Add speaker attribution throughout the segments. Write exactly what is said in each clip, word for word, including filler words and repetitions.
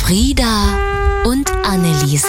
Speaker 1: Frieda und Anneliese.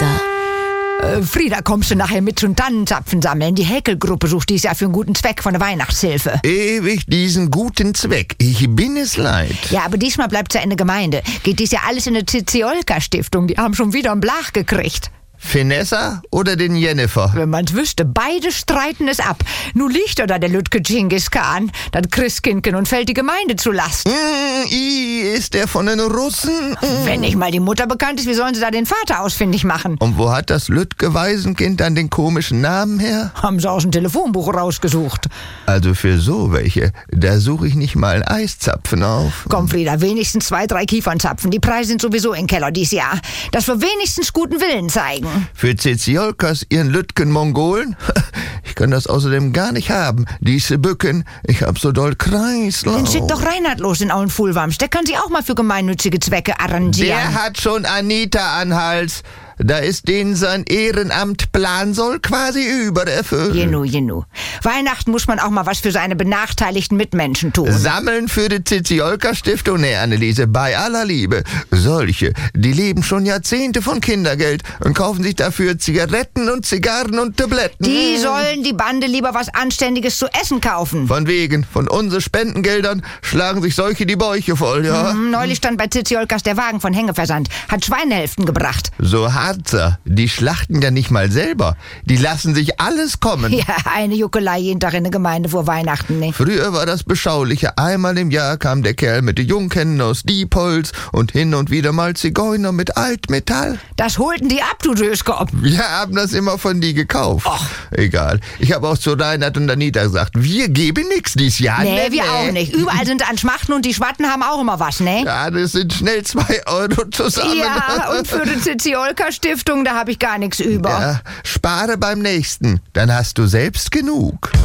Speaker 2: Äh, Frieda, kommst du nachher mit zum Tannenzapfen sammeln? Die Häkelgruppe sucht dies Jahr für einen guten Zweck von der Weihnachtshilfe.
Speaker 3: Ewig diesen guten Zweck. Ich bin es leid.
Speaker 2: Ja, aber diesmal bleibt's ja in der Gemeinde. Geht dies ja alles in eine Ziziolka-Stiftung. Die haben schon wieder einen Blach gekriegt.
Speaker 3: Finessa oder den Jennifer?
Speaker 2: Wenn man's wüsste, beide streiten es ab. Nun liegt da der Lütke Genghis Khan, das Christkindchen, und fällt die Gemeinde zu Last.
Speaker 3: Mm, i, ist der von den Russen? Mm.
Speaker 2: Wenn nicht mal die Mutter bekannt ist, wie sollen sie da den Vater ausfindig machen?
Speaker 3: Und wo hat das Lütke Waisenkind dann den komischen Namen her?
Speaker 2: Haben sie aus dem Telefonbuch rausgesucht.
Speaker 3: Also für so welche, da suche ich nicht mal Eiszapfen auf.
Speaker 2: Komm, Frieda, wenigstens zwei, drei Kiefernzapfen. Die Preise sind sowieso im Keller dies Jahr. Dass wir wenigstens guten Willen zeigen.
Speaker 3: Für Ziziolkas ihren Lütken Mongolen? Ich kann das außerdem gar nicht haben. Diese Bücken, ich hab so doll Kreislauf.
Speaker 2: Dann schickt doch Reinhard los in Auenfuhlwamsch. Der kann sich auch mal für gemeinnützige Zwecke arrangieren.
Speaker 3: Der hat schon Anita an Hals. Da ist den sein Ehrenamtplan soll quasi übererfüllt.
Speaker 2: Jenu, jenu. Weihnachten muss man auch mal was für seine benachteiligten Mitmenschen tun.
Speaker 3: Sammeln für die Ziziolka-Stiftung? Nee, Anneliese, bei aller Liebe. Solche, die leben schon Jahrzehnte von Kindergeld und kaufen sich dafür Zigaretten und Zigarren und Tabletten.
Speaker 2: Die sollen die Bande lieber was Anständiges zu essen kaufen.
Speaker 3: Von wegen, von unseren Spendengeldern schlagen sich solche die Bäuche voll, ja?
Speaker 2: Mhm, neulich stand bei Ziziolkas der Wagen von Hängeversand. Hat Schweinehälften gebracht.
Speaker 3: So Harzer, die schlachten ja nicht mal selber. Die lassen sich alles kommen.
Speaker 2: Ja, eine Juckelei jeden Tag in der Gemeinde vor Weihnachten, ne?
Speaker 3: Früher war das beschauliche. Einmal im Jahr kam der Kerl mit den Junghennen aus Diepholz und hin und wieder mal Zigeuner mit Altmetall.
Speaker 2: Das holten die ab, du Döskop.
Speaker 3: Wir haben das immer von die gekauft.
Speaker 2: Och.
Speaker 3: Egal. Ich habe auch zu Reinhard und Anita gesagt, wir geben nix dies Jahr.
Speaker 2: Nee,
Speaker 3: Nee,
Speaker 2: wir
Speaker 3: nee.
Speaker 2: auch nicht. Überall sind an Schmachten und die Schwatten haben auch immer was, ne?
Speaker 3: Ja, das sind schnell zwei Euro zusammen.
Speaker 2: Ja, und für die Ziziolka-Stiftung, da habe ich gar nichts über.
Speaker 3: Ja, spare beim nächsten, dann hast du selbst genug.